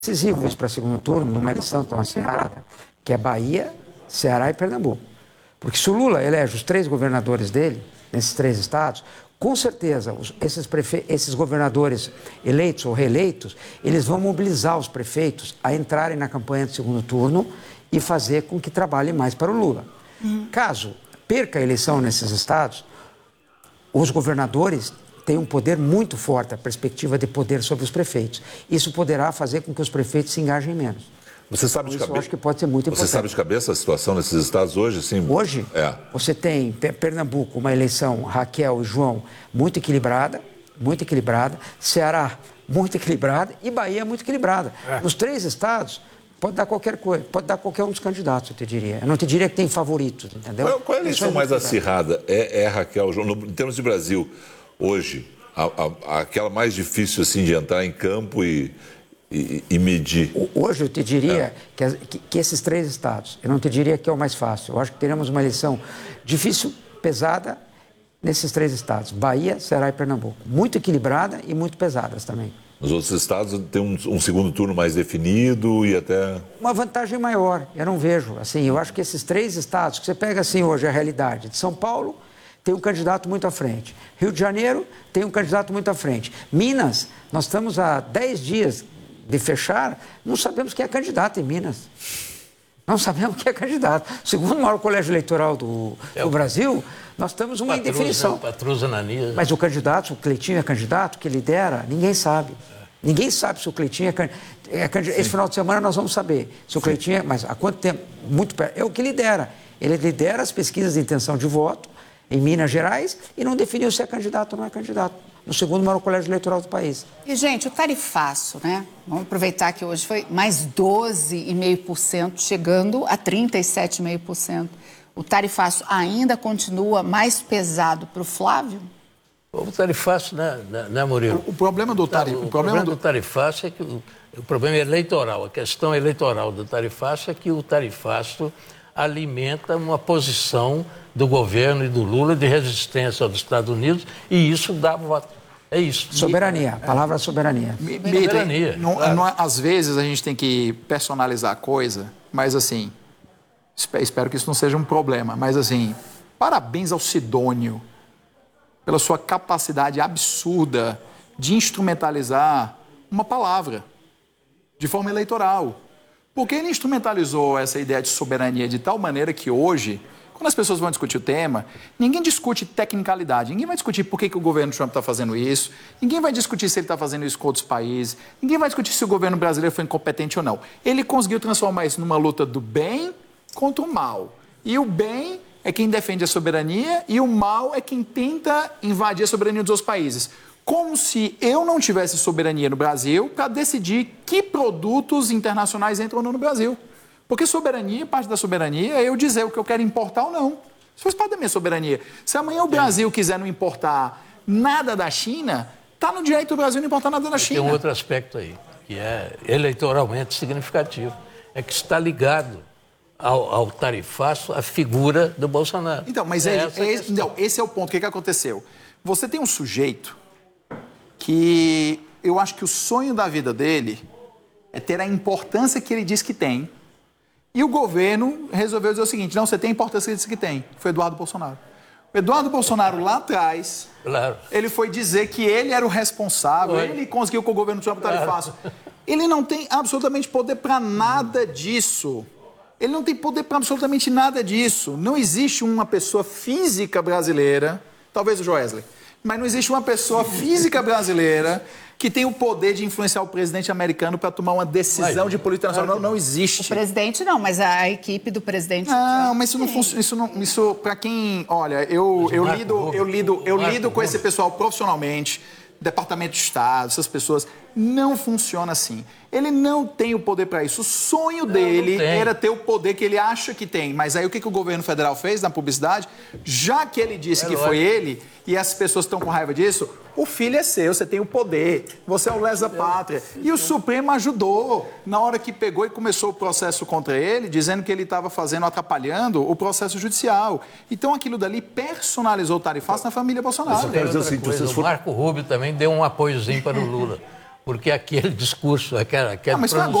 decisivo isso para segundo turno, numa eleição tão acirrada, que é Bahia, Ceará e Pernambuco. Porque se o Lula elege os 3 governadores dele, nesses 3 estados, com certeza esses governadores eleitos ou reeleitos, eles vão mobilizar os prefeitos a entrarem na campanha de segundo turno e fazer com que trabalhem mais para o Lula. Caso perca a eleição nesses estados, os governadores têm um poder muito forte, a perspectiva de poder sobre os prefeitos. Isso poderá fazer com que os prefeitos se engajem menos. Você sabe de cabeça? Eu acho que pode ser muito importante. Você sabe de cabeça a situação nesses estados hoje? Sim. Hoje, você tem Pernambuco, uma eleição, Raquel e João, muito equilibrada, Ceará, muito equilibrada, e Bahia, muito equilibrada. Nos 3 estados, pode dar qualquer coisa, pode dar qualquer um dos candidatos, eu te diria. Eu não te diria que tem favoritos, entendeu? Qual é a eleição mais acirrada? É Raquel, João, em termos de Brasil, hoje, aquela mais difícil assim de entrar em campo e medir? Hoje eu te diria que esses 3 estados, eu não te diria que é o mais fácil. Eu acho que teremos uma eleição difícil, pesada, nesses 3 estados. Bahia, Ceará e Pernambuco. Muito equilibrada e muito pesadas também. Nos outros estados tem um segundo turno mais definido e até... Uma vantagem maior, eu não vejo. Assim, eu acho que esses 3 estados, que você pega assim hoje a realidade de São Paulo, tem um candidato muito à frente. Rio de Janeiro tem um candidato muito à frente. Minas, nós estamos há 10 dias de fechar, não sabemos quem é candidato em Minas. Não sabemos quem é candidato. Segundo o maior colégio eleitoral do Brasil, nós temos uma indefinição. Patrus Ananias. Mas o candidato, o Cleitinho é candidato, que lidera, ninguém sabe. Ninguém sabe se o Cleitinho é candidato. Esse final de semana nós vamos saber se o Cleitinho é... Mas há quanto tempo? Muito perto. É o que lidera. Ele lidera as pesquisas de intenção de voto em Minas Gerais e não definiu se é candidato ou não é candidato. No segundo maior colégio eleitoral do país. E, gente, o tarifaço, né? Vamos aproveitar que hoje foi mais 12,5%, chegando a 37,5%. O tarifaço ainda continua mais pesado para o Flávio? O tarifaço, né, Murilo? O problema do tarifaço... O problema do tarifaço é que o problema eleitoral, a questão eleitoral do tarifaço é que o tarifaço alimenta uma posição do governo e do Lula de resistência aos Estados Unidos e isso dá voto. É isso. Soberania, a palavra soberania. Soberania. Às vezes a gente tem que personalizar a coisa, mas assim, espero que isso não seja um problema, mas assim, parabéns ao Sidônio pela sua capacidade absurda de instrumentalizar uma palavra de forma eleitoral. Porque ele instrumentalizou essa ideia de soberania de tal maneira que hoje, quando as pessoas vão discutir o tema, ninguém discute tecnicalidade, ninguém vai discutir por que o governo Trump está fazendo isso, ninguém vai discutir se ele está fazendo isso com outros países, ninguém vai discutir se o governo brasileiro foi incompetente ou não. Ele conseguiu transformar isso numa luta do bem contra o mal. E o bem é quem defende a soberania e o mal é quem tenta invadir a soberania dos outros países. Como se eu não tivesse soberania no Brasil para decidir que produtos internacionais entram ou não no Brasil. Porque soberania, parte da soberania é eu dizer o que eu quero importar ou não. Isso faz parte da minha soberania. Se amanhã o Brasil quiser não importar nada da China, está no direito do Brasil não importar nada da China. Tem um outro aspecto aí, que é eleitoralmente significativo. É que está ligado ao tarifaço a figura do Bolsonaro. Então, mas esse é o ponto. O que aconteceu? Você tem um sujeito que eu acho que o sonho da vida dele é ter a importância que ele diz que tem. E o governo resolveu dizer o seguinte, não, você tem a importância que ele diz que tem. Foi Eduardo Bolsonaro. O Eduardo Bolsonaro, lá atrás, ele foi dizer que ele era o responsável, ele conseguiu com o governo Trump tarifaço. Ele não tem absolutamente poder para nada disso. Ele não tem poder para absolutamente nada disso. Não existe uma pessoa física brasileira, talvez o Joesley, mas não existe uma pessoa física brasileira que tem o poder de influenciar o presidente americano para tomar uma decisão de política internacional. Não existe. O presidente não, mas a equipe do presidente... Não, mas isso não funciona. Isso para quem... Olha, eu lido com esse pessoal profissionalmente, Departamento de Estado, essas pessoas, não funciona assim. Ele não tem o poder para isso. O sonho dele era ter o poder que ele acha que tem. Mas aí o que o governo federal fez na publicidade? Já que ele disse que foi ele, e as pessoas estão com raiva disso, o filho é seu, você tem o poder, você é o lesa-pátria. E o Supremo ajudou na hora que pegou e começou o processo contra ele, dizendo que ele estava atrapalhando o processo judicial. Então aquilo dali personalizou o tarifaço na família Bolsonaro. O Marco Rubio também deu um apoiozinho para o Lula. porque aquele discurso, aquela Não, mas foi